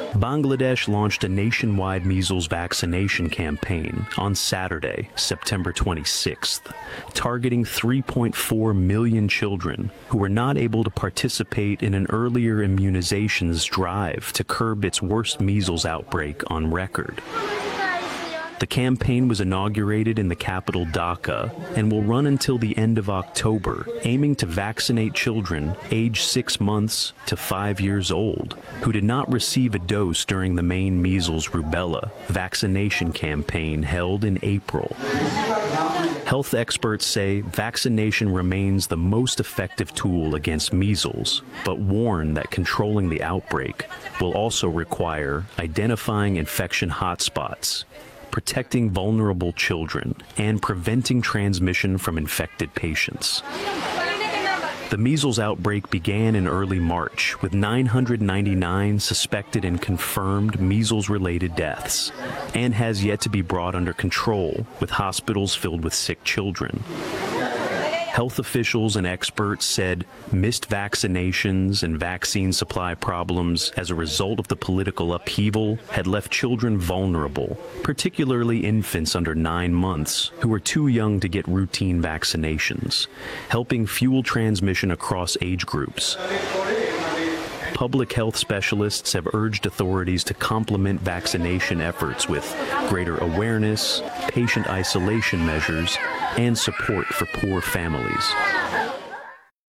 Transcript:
Bangladesh launched a nationwide measles vaccination campaign on Saturday, September 26th, targeting 3.4 million children who were not able to participate in an earlier immunizations drive to curb its worst measles outbreak on record. The campaign was inaugurated in the capital Dhaka and will run until the end of October, aiming to vaccinate children aged 6 months to 5 years old who did not receive a dose during the main measles rubella vaccination campaign held in April. Health experts say vaccination remains the most effective tool against measles, but warn that controlling the outbreak will also require identifying infection hotspots, protecting vulnerable children, and preventing transmission from infected patients. The measles outbreak began in early March with 999 suspected and confirmed measles-related deaths, and has yet to be brought under control, with hospitals filled with sick children. Health officials and experts said missed vaccinations and vaccine supply problems as a result of the political upheaval had left children vulnerable, particularly infants under 9 months who were too young to get routine vaccinations, helping fuel transmission across age groups. Public health specialists have urged authorities to complement vaccination efforts with greater awareness, patient isolation measures, and support for poor families.